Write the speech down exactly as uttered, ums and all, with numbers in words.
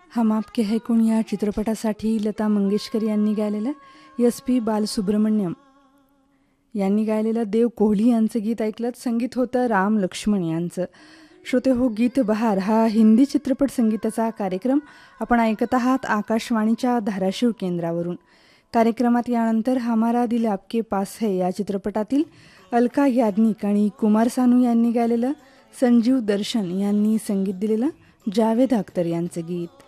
हम आपके है कोण या चित्रपटासाठी लता मंगेशकर यांनी गायलेलं, एस पी बालसुब्रमण्यम यांनी गायलेलं देव कोहली यांचं गीत ऐकलं. संगीत होतं राम लक्ष्मण यांचं. श्रोते हो, गीत बहार हा हिंदी चित्रपट संगीताचा कार्यक्रम आपण ऐकत आहात आकाशवाणीच्या धाराशिव केंद्रावरून. कार्यक्रमात यानंतर हमारा दिल आपके पास है या चित्रपटातील अलका याज्ञिक आणि कुमार सानू यांनी गायलेलं, संजीव दर्शन यांनी संगीत दिलेलं जावेद अख्तर यांचं गीत.